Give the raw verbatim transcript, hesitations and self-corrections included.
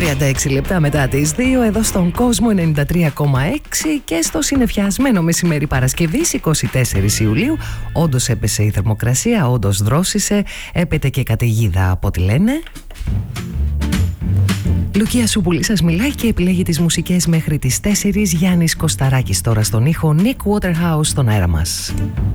τριάντα έξι λεπτά μετά τις δύο, εδώ στον κόσμο ενενήντα τρία κόμμα έξι και στο συννεφιασμένο μεσημέρι Παρασκευής εικοστή τέταρτη Ιουλίου. Όντως έπεσε η θερμοκρασία, όντως δρόσισε, έπεται και καταιγίδα από ό,τι λένε. Λουκία Σούπουλη σας μιλάει και επιλέγει τις μουσικές μέχρι τις τέσσερις. Γιάννης Κωσταράκης τώρα στον ήχο, Nick Waterhouse στον αέρα μας.